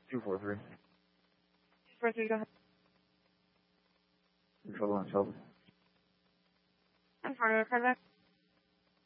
243. 243, go ahead. Trouble on Shelby. I'm for a card back.